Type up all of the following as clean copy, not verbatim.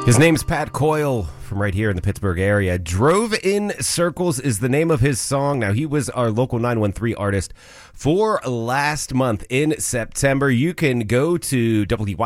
His name's Pat Coyle from right here in the Pittsburgh area. Drove in Circles is the name of his song. Now, he was our Local 913 artist for last month in September. You can go to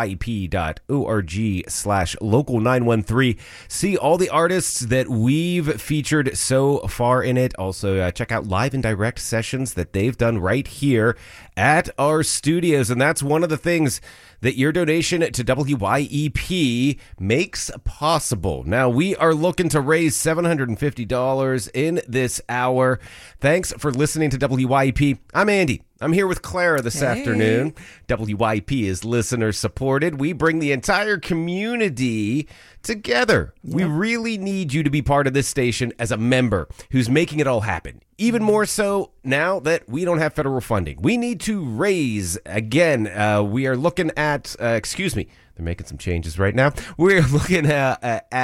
wyep.org/local913. See all the artists that we've featured so far in it. Also, check out live and direct sessions that they've done right here at our studios. And that's one of the things that your donation to WYEP makes possible. Now, we are looking to raise $750 in this hour. Thanks for listening to WYEP. I'm Andy. I'm here with Clara this afternoon. WYP is listener supported. We bring the entire community together. Yep. We really need you to be part of this station as a member who's making it all happen. Even more so now that we don't have federal funding. We need to raise, again, we are looking at, they're making some changes right now. We're looking at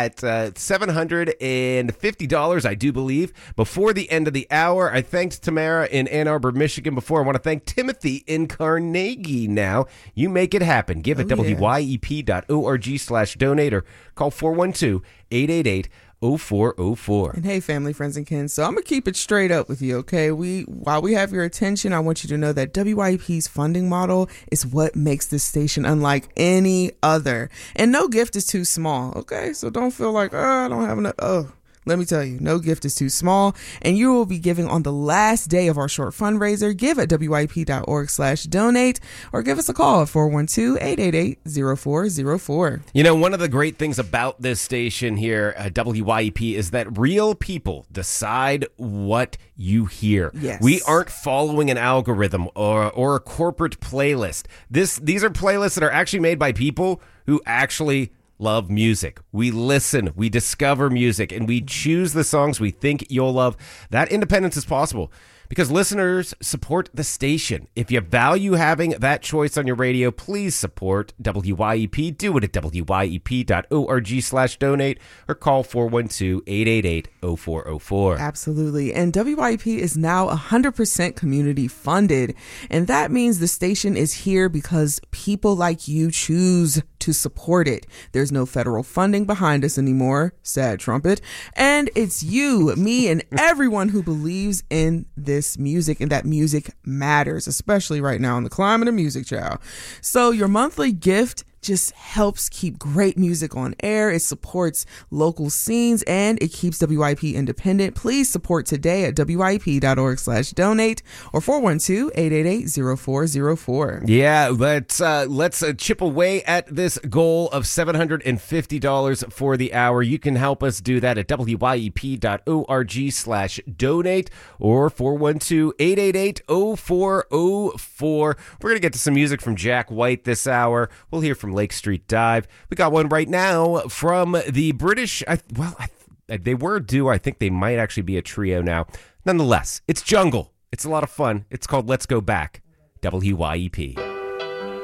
$750, I do believe, before the end of the hour. I thanked Tamara in Ann Arbor, Michigan before. I want to thank Timothy in Carnegie now. You make it happen. Give at wyep.org/donate or call 412-888-0404. And hey, family, friends, and kin. So I'm going to keep it straight up with you, okay? While we have your attention, I want you to know that WYP's funding model is what makes this station unlike any other. And no gift is too small, okay? So don't feel like, I don't have enough. Let me tell you, no gift is too small, and you will be giving on the last day of our short fundraiser. Give at wyp.org/donate or give us a call at 412-888-0404. You know, one of the great things about this station here at WYEP is that real people decide what you hear. Yes. We aren't following an algorithm or a corporate playlist. These are playlists that are actually made by people who actually love music. We listen, we discover music, and we choose the songs we think you'll love. That independence is possible because listeners support the station. If you value having that choice on your radio, please support WYEP. Do it at wyep.org/donate or call 412-888-0404. Absolutely. And WYEP is now 100% community funded. And that means the station is here because people like you choose to support it. There's no federal funding behind us anymore. Sad trumpet. And it's you, me, and everyone who believes in this music and that music matters, especially right now in the climate of music, child. So your monthly gift just helps keep great music on air. It supports local scenes and it keeps WYP independent. Please support today at wyp.org/donate or 412-888-0404. Yeah, let's chip away at this goal of $750 for the hour. You can help us do that at wyep.org/donate or 412-888-0404. We're going to get to some music from Jack White this hour. We'll hear from Lake Street Dive. We got one right now from the British. They were due. I think they might actually be a trio now. Nonetheless, it's Jungle. It's a lot of fun. It's called Let's Go Back. WYEP.